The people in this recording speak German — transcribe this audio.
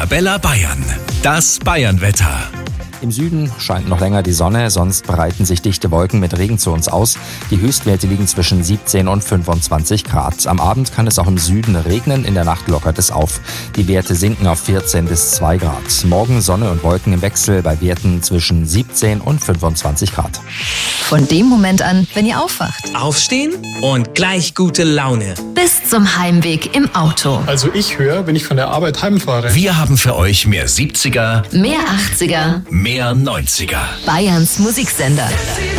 Arabella Bayern. Das Bayernwetter. Im Süden scheint noch länger die Sonne, sonst breiten sich dichte Wolken mit Regen zu uns aus. Die Höchstwerte liegen zwischen 17 und 25 Grad. Am Abend kann es auch im Süden regnen, in der Nacht lockert es auf. Die Werte sinken auf 14 bis 2 Grad. Morgen Sonne und Wolken im Wechsel bei Werten zwischen 17 und 25 Grad. Von dem Moment an, wenn ihr aufwacht. Aufstehen und gleich gute Laune. Bis zum Heimweg im Auto. Also ich höre, wenn ich von der Arbeit heimfahre. Wir haben für euch mehr 70er, Mehr 80er. mehr 90er. Bayerns Musiksender.